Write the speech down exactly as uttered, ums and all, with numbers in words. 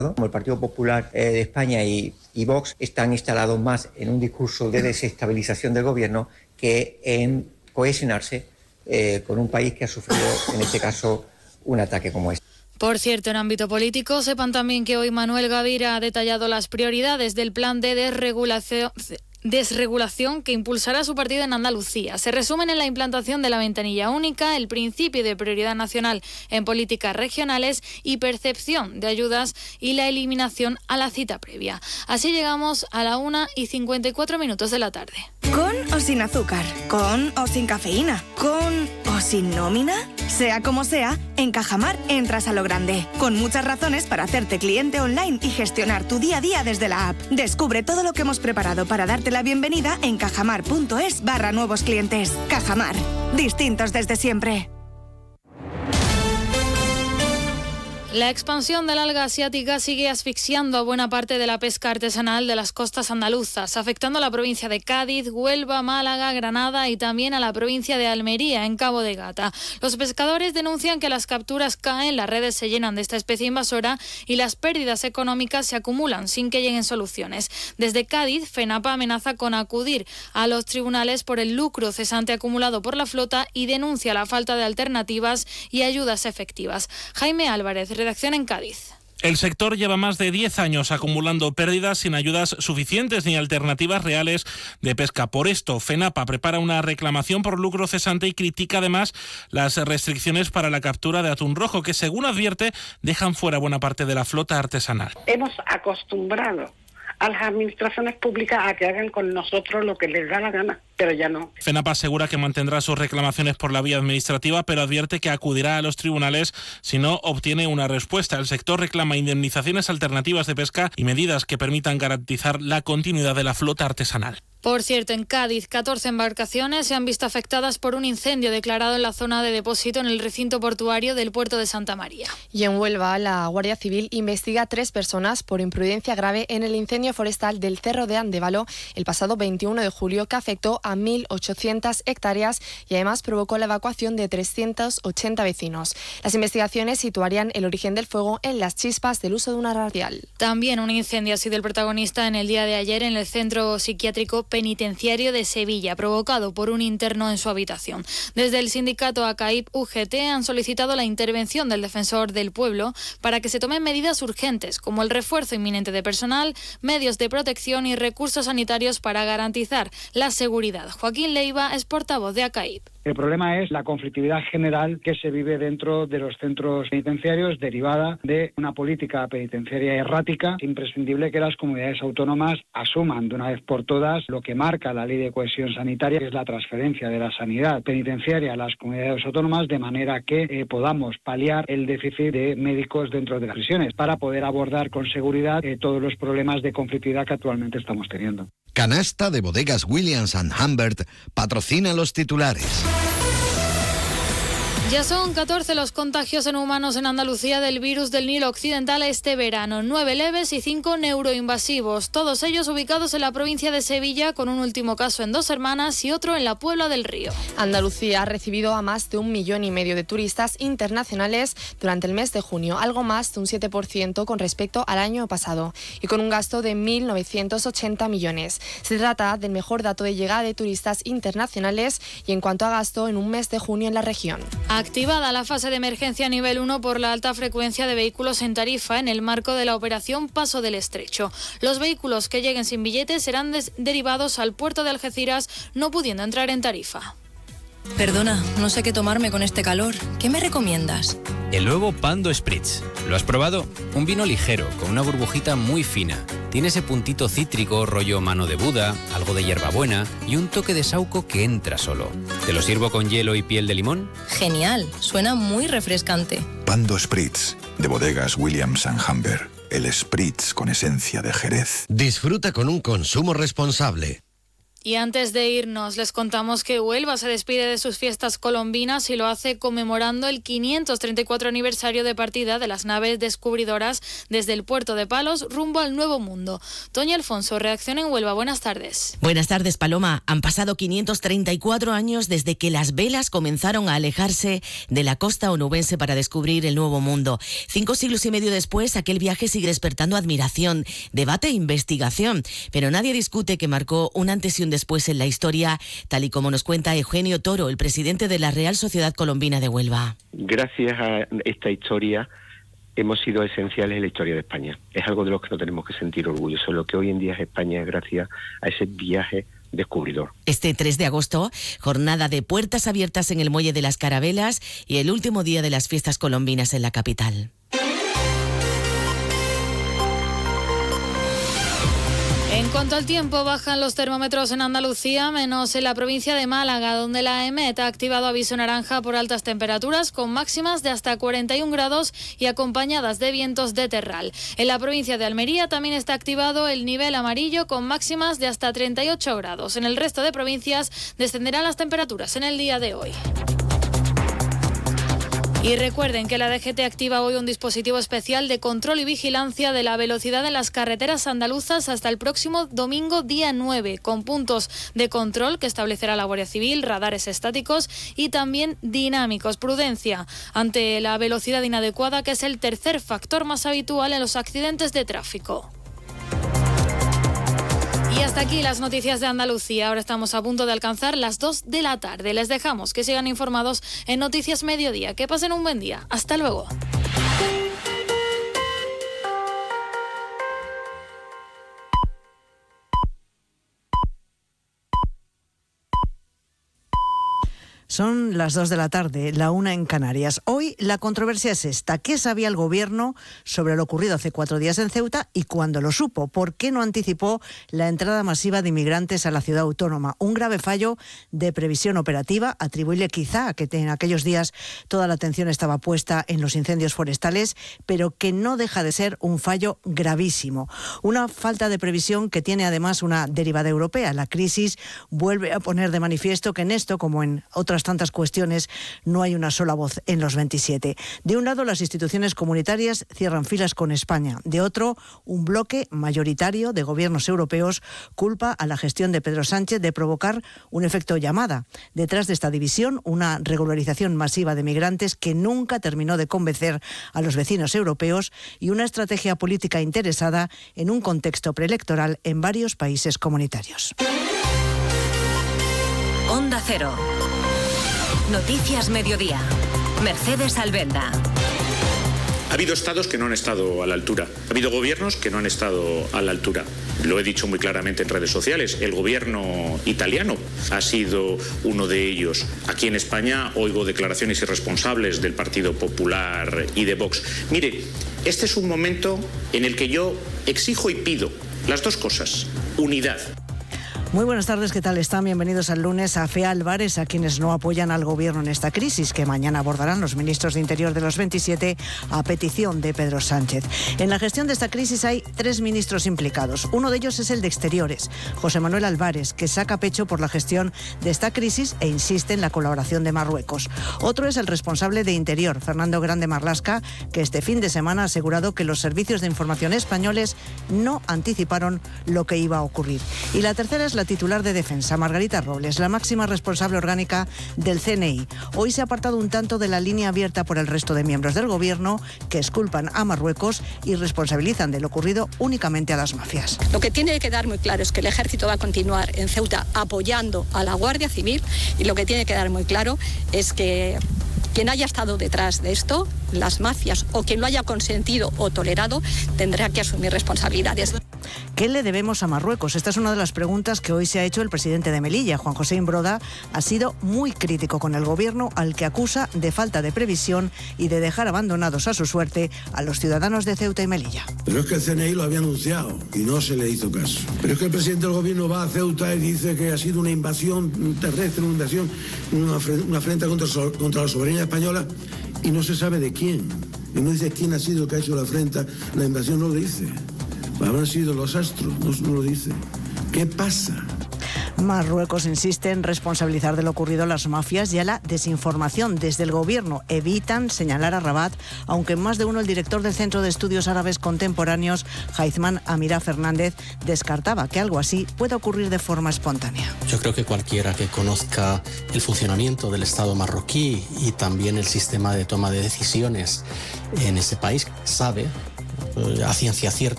Como el Partido Popular eh, de España y, y Vox están instalados más en un discurso de desestabilización del gobierno que en cohesionarse eh, con un país que ha sufrido, en este caso, un ataque como este. Por cierto, en ámbito político, sepan también que hoy Manuel Gavira ha detallado las prioridades del plan de desregulación... desregulación que impulsará su partido en Andalucía. Se resumen en la implantación de la ventanilla única, el principio de prioridad nacional en políticas regionales y percepción de ayudas y la eliminación a la cita previa. Así llegamos a la una y cincuenta y cuatro minutos de la tarde. ¿Con o sin azúcar? ¿Con o sin cafeína? ¿Con o sin nómina? Sea como sea, en Cajamar entras a lo grande, con muchas razones para hacerte cliente online y gestionar tu día a día desde la app. Descubre todo lo que hemos preparado para darte la bienvenida en cajamar.es barra nuevos clientes. Cajamar, distintos desde siempre. La expansión del alga asiática sigue asfixiando a buena parte de la pesca artesanal de las costas andaluzas, afectando a la provincia de Cádiz, Huelva, Málaga, Granada y también a la provincia de Almería, en Cabo de Gata. Los pescadores denuncian que las capturas caen, las redes se llenan de esta especie invasora y las pérdidas económicas se acumulan sin que lleguen soluciones. Desde Cádiz, FENAPA amenaza con acudir a los tribunales por el lucro cesante acumulado por la flota y denuncia la falta de alternativas y ayudas efectivas. Jaime Álvarez, redacción en Cádiz. El sector lleva más de diez años acumulando pérdidas sin ayudas suficientes ni alternativas reales de pesca. Por esto, FENAPA prepara una reclamación por lucro cesante y critica además las restricciones para la captura de atún rojo, que según advierte dejan fuera buena parte de la flota artesanal. Hemos acostumbrado a las administraciones públicas a que hagan con nosotros lo que les da la gana, pero ya no. FENAPA asegura que mantendrá sus reclamaciones por la vía administrativa, pero advierte que acudirá a los tribunales si no obtiene una respuesta. El sector reclama indemnizaciones alternativas de pesca y medidas que permitan garantizar la continuidad de la flota artesanal. Por cierto, en Cádiz, catorce embarcaciones se han visto afectadas por un incendio declarado en la zona de depósito en el recinto portuario del puerto de Santa María. Y en Huelva, la Guardia Civil investiga a tres personas por imprudencia grave en el incendio forestal del Cerro de Andévalo el pasado veintiuno de julio, que afectó a mil ochocientas hectáreas y además provocó la evacuación de trescientos ochenta vecinos. Las investigaciones situarían el origen del fuego en las chispas del uso de una radial. También un incendio ha sido el protagonista en el día de ayer en el centro psiquiátrico penitenciario de Sevilla, provocado por un interno en su habitación. Desde el sindicato A C A I P U G T han solicitado la intervención del defensor del pueblo para que se tomen medidas urgentes, como el refuerzo inminente de personal, medios de protección y recursos sanitarios para garantizar la seguridad. Joaquín Leiva es portavoz de A C A I P. El problema es la conflictividad general que se vive dentro de los centros penitenciarios derivada de una política penitenciaria errática. Es imprescindible que las comunidades autónomas asuman de una vez por todas lo que marca la Ley de Cohesión Sanitaria, que es la transferencia de la sanidad penitenciaria a las comunidades autónomas, de manera que eh, podamos paliar el déficit de médicos dentro de las prisiones para poder abordar con seguridad eh, todos los problemas de conflictividad que actualmente estamos teniendo. Canasta de Bodegas Williams and Humbert patrocina los titulares. Ya son catorce los contagios en humanos en Andalucía del virus del Nilo Occidental este verano, nueve leves y cinco neuroinvasivos, todos ellos ubicados en la provincia de Sevilla, con un último caso en Dos Hermanas y otro en la Puebla del Río. Andalucía ha recibido a más de un millón y medio de turistas internacionales durante el mes de junio, algo más de un siete por ciento con respecto al año pasado, y con un gasto de mil novecientos ochenta millones. Se trata del mejor dato de llegada de turistas internacionales y en cuanto a gasto en un mes de junio en la región. Activada la fase de emergencia nivel uno por la alta frecuencia de vehículos en Tarifa en el marco de la operación Paso del Estrecho. Los vehículos que lleguen sin billetes serán des- derivados al puerto de Algeciras, no pudiendo entrar en Tarifa. Perdona, no sé qué tomarme con este calor. ¿Qué me recomiendas? El nuevo Pando Spritz. ¿Lo has probado? Un vino ligero, con una burbujita muy fina. Tiene ese puntito cítrico, rollo mano de Buda, algo de hierbabuena y un toque de saúco que entra solo. ¿Te lo sirvo con hielo y piel de limón? Genial, suena muy refrescante. Pando Spritz, de Bodegas Williams and Humbert. El Spritz con esencia de Jerez. Disfruta con un consumo responsable. Y antes de irnos, les contamos que Huelva se despide de sus fiestas colombinas y lo hace conmemorando el quinientos treinta y cuatro aniversario de partida de las naves descubridoras desde el puerto de Palos rumbo al Nuevo Mundo. Toña Alfonso, Reacción en Huelva. Buenas tardes. Buenas tardes, Paloma. Han pasado quinientos treinta y cuatro años desde que las velas comenzaron a alejarse de la costa onubense para descubrir el Nuevo Mundo. Cinco siglos y medio después, aquel viaje sigue despertando admiración, debate e investigación. Pero nadie discute que marcó un antes y un después en la historia, tal y como nos cuenta Eugenio Toro, el presidente de la Real Sociedad Colombina de Huelva. Gracias a esta historia hemos sido esenciales en la historia de España. Es algo de lo que no tenemos que sentir orgullosos. Lo que hoy en día es España es gracias a ese viaje descubridor. Este tres de agosto, jornada de puertas abiertas en el Muelle de las Carabelas y el último día de las fiestas colombinas en la capital. En cuanto al tiempo, bajan los termómetros en Andalucía, menos en la provincia de Málaga, donde la EMET ha activado aviso naranja por altas temperaturas, con máximas de hasta cuarenta y un grados y acompañadas de vientos de terral. En la provincia de Almería también está activado el nivel amarillo, con máximas de hasta treinta y ocho grados. En el resto de provincias descenderán las temperaturas en el día de hoy. Y recuerden que la D G T activa hoy un dispositivo especial de control y vigilancia de la velocidad en las carreteras andaluzas hasta el próximo domingo día nueve, con puntos de control que establecerá la Guardia Civil, radares estáticos y también dinámicos. Prudencia ante la velocidad inadecuada, que es el tercer factor más habitual en los accidentes de tráfico. Y hasta aquí las noticias de Andalucía. Ahora estamos a punto de alcanzar las dos de la tarde. Les dejamos que sigan informados en Noticias Mediodía. Que pasen un buen día. Hasta luego. Son las dos de la tarde, la una en Canarias. Hoy la controversia es esta. ¿Qué sabía el Gobierno sobre lo ocurrido hace cuatro días en Ceuta y cuándo lo supo? ¿Por qué no anticipó la entrada masiva de inmigrantes a la ciudad autónoma? Un grave fallo de previsión operativa, atribuible quizá a que en aquellos días toda la atención estaba puesta en los incendios forestales, pero que no deja de ser un fallo gravísimo. Una falta de previsión que tiene además una derivada europea. La crisis vuelve a poner de manifiesto que en esto, como en otras tantas cuestiones, no hay una sola voz en los veintisiete. De un lado, las instituciones comunitarias cierran filas con España. De otro, un bloque mayoritario de gobiernos europeos culpa a la gestión de Pedro Sánchez de provocar un efecto llamada. Detrás de esta división, una regularización masiva de migrantes que nunca terminó de convencer a los vecinos europeos y una estrategia política interesada en un contexto preelectoral en varios países comunitarios. Onda Cero. Noticias Mediodía. Mercedes Albenda. Ha habido estados que no han estado a la altura. Ha habido gobiernos que no han estado a la altura. Lo he dicho muy claramente en redes sociales. El gobierno italiano ha sido uno de ellos. Aquí en España oigo declaraciones irresponsables del Partido Popular y de Vox. Mire, este es un momento en el que yo exijo y pido las dos cosas. Unidad. Muy buenas tardes, ¿qué tal están? Bienvenidos al lunes a F E A Álvarez, a quienes no apoyan al Gobierno en esta crisis, que mañana abordarán los ministros de Interior de los veintisiete a petición de Pedro Sánchez. En la gestión de esta crisis hay tres ministros implicados. Uno de ellos es el de Exteriores, José Manuel Álvarez, que saca pecho por la gestión de esta crisis e insiste en la colaboración de Marruecos. Otro es el responsable de Interior, Fernando Grande Marlasca, que este fin de semana ha asegurado que los servicios de información españoles no anticiparon lo que iba a ocurrir. Y la tercera es la La titular de Defensa, Margarita Robles, la máxima responsable orgánica del C N I. Hoy se ha apartado un tanto de la línea abierta por el resto de miembros del Gobierno, que exculpan a Marruecos y responsabilizan de lo ocurrido únicamente a las mafias. Lo que tiene que quedar muy claro es que el Ejército va a continuar en Ceuta apoyando a la Guardia Civil, y lo que tiene que quedar muy claro es que quien haya estado detrás de esto, las mafias, o quien lo haya consentido o tolerado, tendrá que asumir responsabilidades. ¿Qué le debemos a Marruecos? Esta es una de las preguntas que hoy se ha hecho el presidente de Melilla. Juan José Imbroda ha sido muy crítico con el Gobierno, al que acusa de falta de previsión y de dejar abandonados a su suerte a los ciudadanos de Ceuta y Melilla. Pero es que el C N I lo había anunciado y no se le hizo caso. Pero es que el presidente del Gobierno va a Ceuta y dice que ha sido una invasión terrestre, una invasión, una, una afrenta contra, contra la soberanía española, y no se sabe de quién. Y no dice quién ha sido el que ha hecho la afrenta, la invasión no lo dice. Habrán sido los astros, no, no lo dice. ¿Qué pasa? Marruecos insiste en responsabilizar de lo ocurrido a las mafias y a la desinformación. Desde el gobierno evitan señalar a Rabat, aunque más de uno el director del Centro de Estudios Árabes Contemporáneos, Haitham Amira Fernández, descartaba que algo así pueda ocurrir de forma espontánea. Yo creo que cualquiera que conozca el funcionamiento del Estado marroquí y también el sistema de toma de decisiones en ese país sabe a ciencia cierta